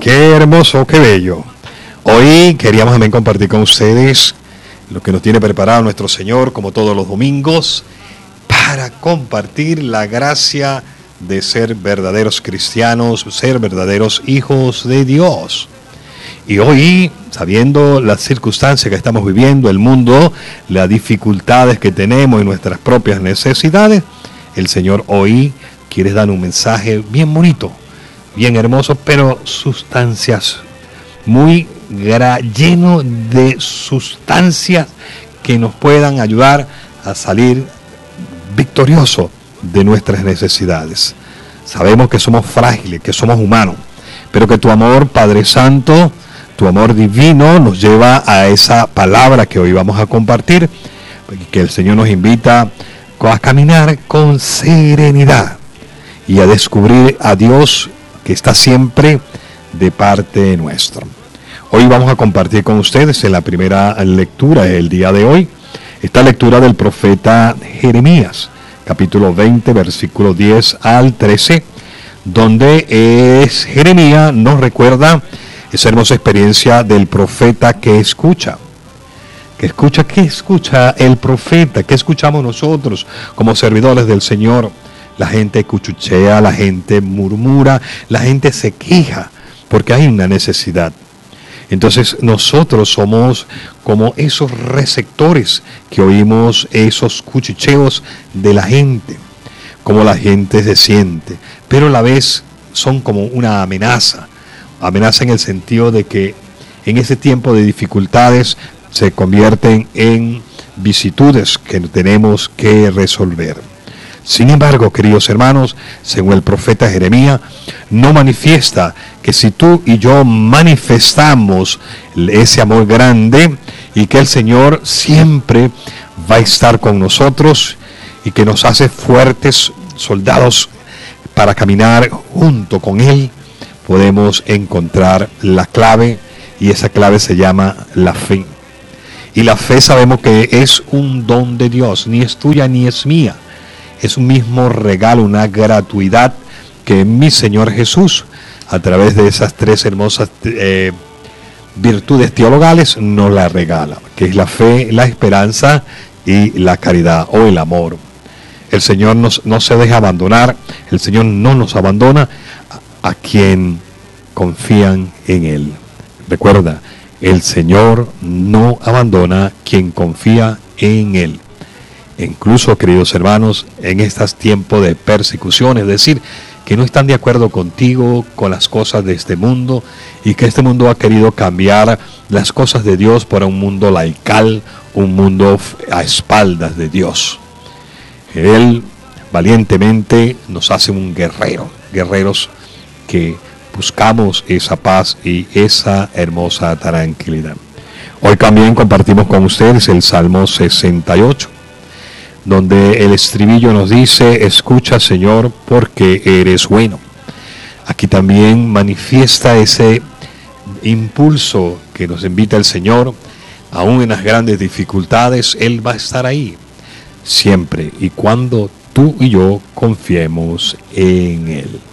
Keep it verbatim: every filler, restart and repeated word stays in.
Qué hermoso, qué bello. Hoy queríamos también compartir con ustedes lo que nos tiene preparado nuestro Señor, como todos los domingos, para compartir la gracia de ser verdaderos cristianos, ser verdaderos hijos de Dios. Y hoy, sabiendo las circunstancias que estamos viviendo, el mundo, las dificultades que tenemos y nuestras propias necesidades, el Señor hoy quiere dar un mensaje bien bonito, bien hermoso, pero sustancias, muy gra- lleno de sustancias que nos puedan ayudar a salir victoriosos de nuestras necesidades. Sabemos que somos frágiles, que somos humanos, pero que tu amor, Padre Santo, tu amor divino nos lleva a esa palabra que hoy vamos a compartir, que el Señor nos invita a caminar con serenidad y a descubrir a Dios que está siempre de parte nuestra. Hoy vamos a compartir con ustedes en la primera lectura del día de hoy, esta lectura del profeta Jeremías, capítulo veinte, versículo diez al trece, donde es Jeremías nos recuerda esa hermosa experiencia del profeta que escucha. Que escucha, ¿qué escucha el profeta? ¿Qué escuchamos nosotros como servidores del Señor? La gente cuchuchea, la gente murmura, la gente se queja porque hay una necesidad. Entonces nosotros somos como esos receptores que oímos esos cuchicheos de la gente, como la gente se siente, pero a la vez son como una amenaza, amenaza en el sentido de que en ese tiempo de dificultades se convierten en vicisitudes que tenemos que resolver. Sin embargo, queridos hermanos, según el profeta Jeremías, no manifiesta que si tú y yo manifestamos ese amor grande y que el Señor siempre va a estar con nosotros y que nos hace fuertes soldados para caminar junto con Él, podemos encontrar la clave, y esa clave se llama la fe. Y la fe sabemos que es un don de Dios, ni es tuya ni es mía. Es un mismo regalo, una gratuidad que mi Señor Jesús, a través de esas tres hermosas eh, virtudes teologales, nos la regala, que es la fe, la esperanza y la caridad o el amor. El Señor nos, no se deja abandonar, el Señor no nos abandona a, a quien confían en Él. Recuerda, el Señor no abandona quien confía en Él. Incluso, queridos hermanos, en estos tiempos de persecución, es decir, que no están de acuerdo contigo, con las cosas de este mundo, y que este mundo ha querido cambiar las cosas de Dios por un mundo laical, un mundo a espaldas de Dios. Él valientemente nos hace un guerrero, guerreros que buscamos esa paz y esa hermosa tranquilidad. Hoy también compartimos con ustedes el Salmo sesenta y ocho, donde el estribillo nos dice: escucha, Señor, porque eres bueno. Aquí también manifiesta ese impulso que nos invita el Señor, aún en las grandes dificultades, Él va a estar ahí, siempre y cuando tú y yo confiemos en Él.